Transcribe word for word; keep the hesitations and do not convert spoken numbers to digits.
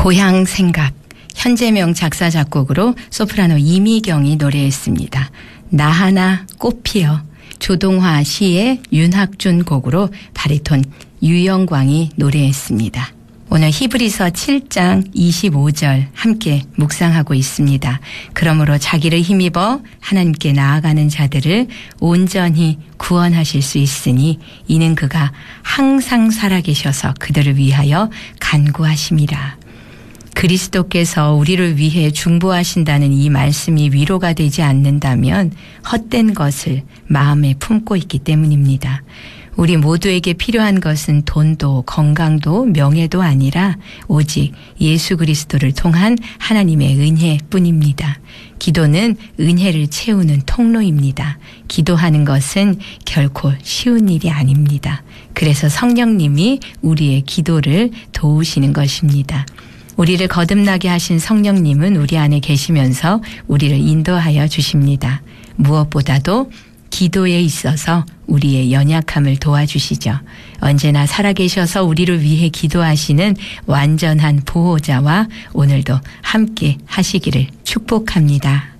고향 생각, 현재명 작사 작곡으로 소프라노 이미경이 노래했습니다. 나 하나 꽃피어, 조동화 시의 윤학준 곡으로 바리톤 유영광이 노래했습니다. 오늘 히브리서 칠 장 이십오 절 함께 묵상하고 있습니다. 그러므로 자기를 힘입어 하나님께 나아가는 자들을 온전히 구원하실 수 있으니 이는 그가 항상 살아계셔서 그들을 위하여 간구하심이라. 그리스도께서 우리를 위해 중보하신다는 이 말씀이 위로가 되지 않는다면 헛된 것을 마음에 품고 있기 때문입니다. 우리 모두에게 필요한 것은 돈도 건강도 명예도 아니라 오직 예수 그리스도를 통한 하나님의 은혜뿐입니다. 기도는 은혜를 채우는 통로입니다. 기도하는 것은 결코 쉬운 일이 아닙니다. 그래서 성령님이 우리의 기도를 도우시는 것입니다. 우리를 거듭나게 하신 성령님은 우리 안에 계시면서 우리를 인도하여 주십니다. 무엇보다도 기도에 있어서 우리의 연약함을 도와주시죠. 언제나 살아계셔서 우리를 위해 기도하시는 완전한 보호자와 오늘도 함께 하시기를 축복합니다.